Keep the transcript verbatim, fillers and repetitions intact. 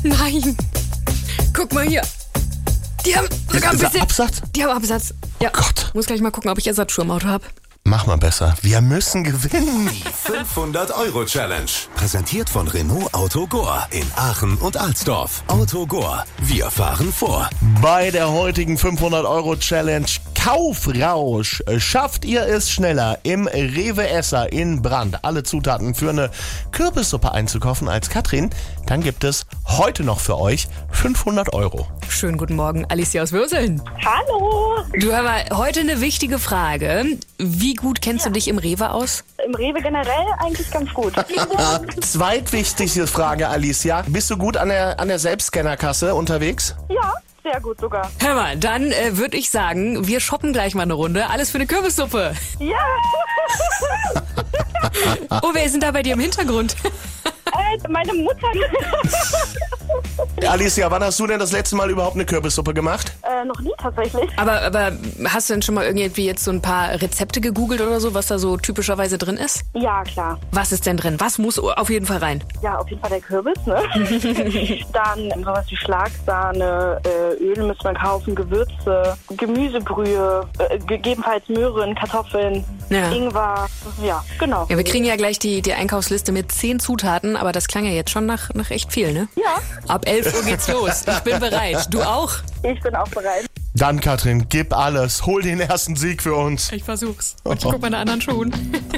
Nein. Guck mal hier. Die haben sogar ein Ist da bisschen... Absatz? Die haben Absatz. Ja. Oh Gott. Muss gleich mal gucken, ob ich Ersatzschuhe im Auto habe. Mach mal besser. Wir müssen gewinnen. fünfhundert-Euro-Challenge. Präsentiert von Renault Autogor in Aachen und Alsdorf. Autogor. Wir fahren vor. Bei der heutigen fünfhundert-Euro-Challenge Kaufrausch schafft ihr es schneller, im Rewe Esser in Brand alle Zutaten für eine Kürbissuppe einzukaufen als Katrin. Dann gibt es heute noch für euch fünfhundert Euro. Schönen guten Morgen, Alicia aus Würseln. Hallo! Du, hör mal, heute eine wichtige Frage. Wie gut kennst du dich im Rewe aus? Im Rewe generell eigentlich ganz gut. Zweitwichtigste Frage, Alicia. Bist du gut an der, an der Selbstscannerkasse unterwegs? Ja, sehr gut sogar. Hör mal, dann äh, würde ich sagen, wir shoppen gleich mal eine Runde. Alles für eine Kürbissuppe. Ja! Oh, wer ist denn da bei dir im Hintergrund? äh, meine Mutter. Alicia, wann hast du denn das letzte Mal überhaupt eine Kürbissuppe gemacht? äh, noch nie tatsächlich. Aber, aber hast du denn schon mal irgendwie jetzt so ein paar Rezepte gegoogelt oder so, was da so typischerweise drin ist? Ja, klar. Was ist denn drin? Was muss auf jeden Fall rein? Ja, auf jeden Fall der Kürbis, ne? Dann sowas wie Schlagsahne, äh, Öl müssen wir kaufen, Gewürze, Gemüsebrühe, äh, gegebenenfalls Möhren, Kartoffeln, Ja. Ingwer. Ja, genau. Ja, wir kriegen ja gleich die, die Einkaufsliste mit zehn Zutaten, aber das klang ja jetzt schon nach, nach echt viel, ne? Ja, Ab elf Uhr geht's los. Ich bin bereit. Du auch? ich bin auch bereit. Dann, Katrin, gib alles. Hol den ersten Sieg für uns. Ich versuch's. Und ich guck meine anderen Schuhen.